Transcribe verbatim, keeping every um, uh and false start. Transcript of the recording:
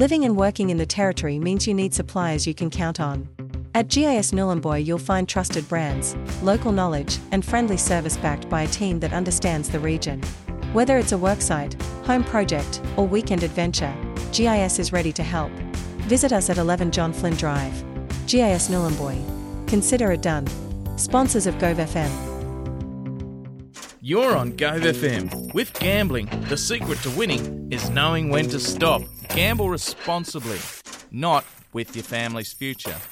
Living and working in the territory means you need suppliers you can count on. At G I S Nhulunbuy you'll find trusted brands, local knowledge, and friendly service backed by a team that understands the region. Whether it's a worksite, home project, or weekend adventure, G I S is ready to help. Visit us at eleven John Flynn Drive. G I S Nhulunbuy. Consider it done. Sponsors of Gove F M. You're on Gove F M. With gambling, the secret to winning is knowing when to stop. Gamble responsibly, not with your family's future.